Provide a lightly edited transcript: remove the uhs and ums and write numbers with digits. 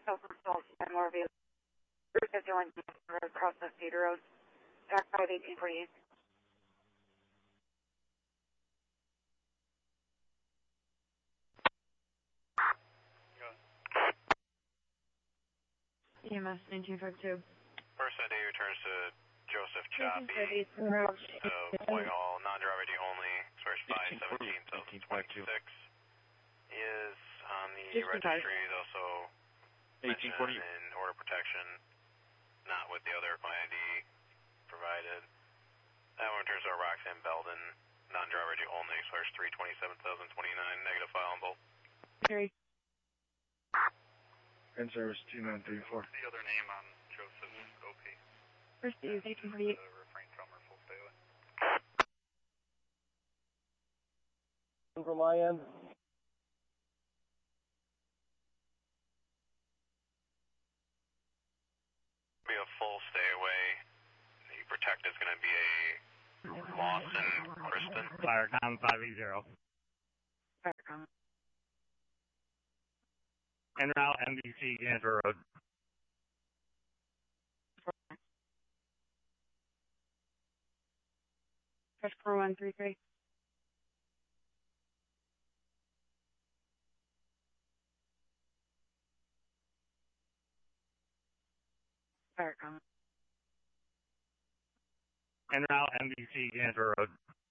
Self-installed and more available. Route 51 road across the Cedar Road. Back 51848. EMS 1952. First ID returns to Joseph Choppy. Whitehall, non-driver ID only. Source 517-2026. He is on the registry. He's also mentioned in order protection, not with the other client ID provided. That one returns to Roxanne Belden, non-driver ID only. Source 327,029. Negative file on both. Carry. And service 2934. What's the other name on Joseph's OP? First is 1848. Refrain from or full stay away. From my end. Be a full stay away. The protect is going to be a Lawson Kristen. Firecom 580. Firecom. En route MBC Gansford Road. Press 4133. Firecom. En route MBC Gansford Road.